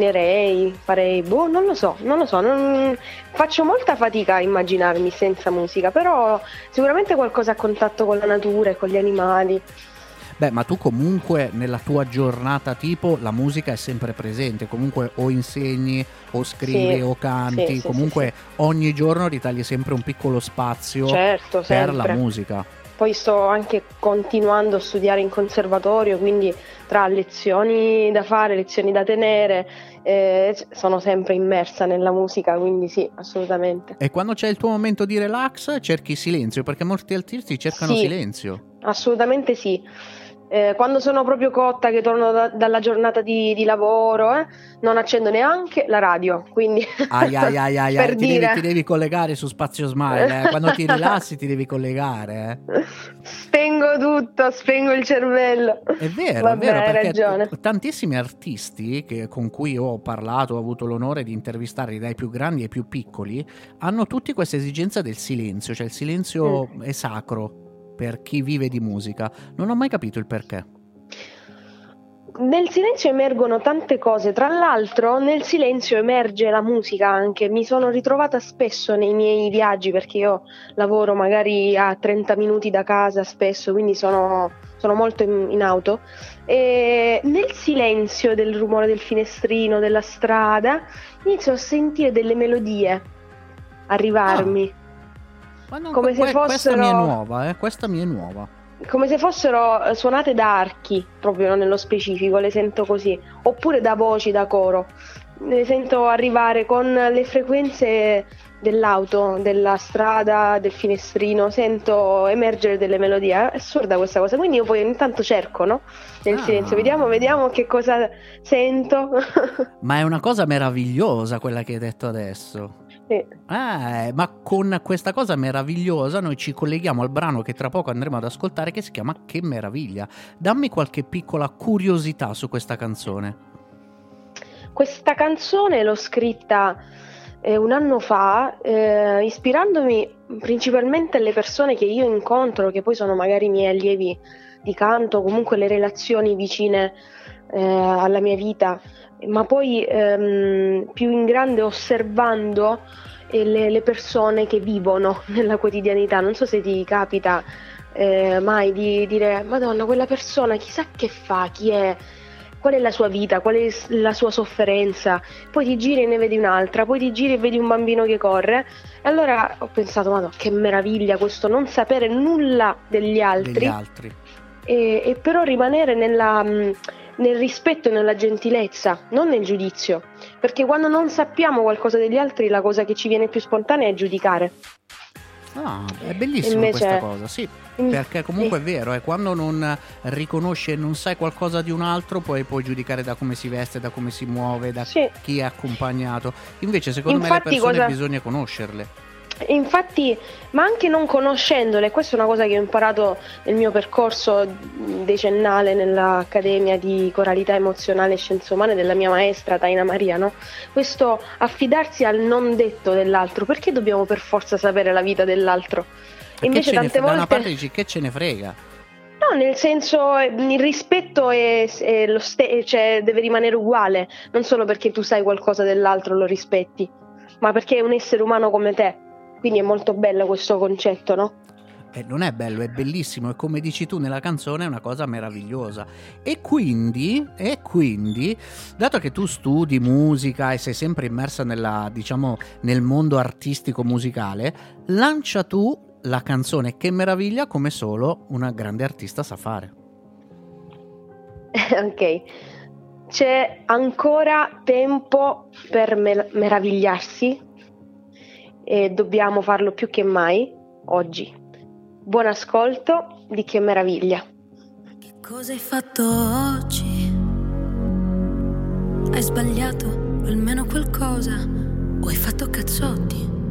farei, non lo so, faccio molta fatica a immaginarmi senza musica, però sicuramente qualcosa a contatto con la natura e con gli animali. Beh, ma tu comunque nella tua giornata tipo la musica è sempre presente, comunque o insegni o scrivi o canti, comunque ogni giorno ritagli sempre un piccolo spazio per la musica. Poi sto anche continuando a studiare in conservatorio, quindi tra lezioni da fare, lezioni da tenere, sono sempre immersa nella musica, quindi sì, assolutamente. E quando c'è il tuo momento di relax cerchi silenzio, perché molti artisti cercano silenzio. Assolutamente sì. Quando sono proprio cotta, che torno dalla giornata di lavoro, non accendo neanche la radio, quindi per ti devi collegare su Spazio Smile, quando ti rilassi ti devi collegare. Spengo tutto, spengo il cervello. È vero, perché ragione. Tantissimi artisti con cui ho parlato, ho avuto l'onore di intervistare dai più grandi ai più piccoli, hanno tutti questa esigenza del silenzio, cioè il silenzio è sacro per chi vive di musica. Non ho mai capito il perché. Nel silenzio emergono tante cose, tra l'altro nel silenzio emerge la musica anche. Mi sono ritrovata spesso nei miei viaggi, perché io lavoro magari a 30 minuti da casa spesso, quindi sono molto in auto, e nel silenzio del rumore del finestrino, della strada, inizio a sentire delle melodie arrivarmi. Come se fossero... Questa mi è nuova. Come se fossero suonate da archi, proprio nello specifico, le sento così. Oppure da voci, da coro. Le sento arrivare con le frequenze dell'auto, della strada, del finestrino. Sento emergere delle melodie. È assurda questa cosa. Quindi io poi ogni tanto cerco, no? Nel silenzio. Vediamo che cosa sento. Ma è una cosa meravigliosa quella che hai detto adesso. Ma con questa cosa meravigliosa noi ci colleghiamo al brano che tra poco andremo ad ascoltare, che si chiama Che meraviglia. Dammi qualche piccola curiosità su questa canzone. Questa canzone l'ho scritta un anno fa, ispirandomi principalmente alle persone che io incontro, che poi sono magari i miei allievi di canto, comunque le relazioni vicine alla mia vita, ma poi più in grande osservando le persone che vivono nella quotidianità. Non so se ti capita mai di dire: Madonna, quella persona chissà che fa, chi è, qual è la sua vita, qual è la sua sofferenza. Poi ti giri e ne vedi un'altra, poi ti giri e vedi un bambino che corre. E allora ho pensato: Madonna, che meraviglia questo non sapere nulla degli altri. E però rimanere nel rispetto e nella gentilezza, non nel giudizio, perché quando non sappiamo qualcosa degli altri la cosa che ci viene più spontanea è giudicare. È bellissima questa cosa, sì, perché comunque è vero, quando non riconosci e non sai qualcosa di un altro puoi giudicare da come si veste, da come si muove, da chi è accompagnato. Invece secondo me le persone bisogna conoscerle. Infatti, ma anche non conoscendole, questa è una cosa che ho imparato nel mio percorso decennale nell'Accademia di Coralità Emozionale e Scienze Umane della mia maestra Taina Maria, no? Questo affidarsi al non detto dell'altro, perché dobbiamo per forza sapere la vita dell'altro? Invece tante volte da una parte dici: che ce ne frega? No, nel senso, il rispetto cioè, deve rimanere uguale, non solo perché tu sai qualcosa dell'altro lo rispetti, ma perché è un essere umano come te. Quindi è molto bello questo concetto, no? Non è bello, è bellissimo, e come dici tu nella canzone è una cosa meravigliosa. E quindi, dato che tu studi musica e sei sempre immersa nel mondo artistico musicale, lancia tu la canzone Che meraviglia come solo una grande artista sa fare. Ok. C'è ancora tempo per meravigliarsi e dobbiamo farlo più che mai oggi. Buon ascolto di Che meraviglia. Che cosa hai fatto oggi? Hai sbagliato almeno qualcosa o hai fatto cazzotti?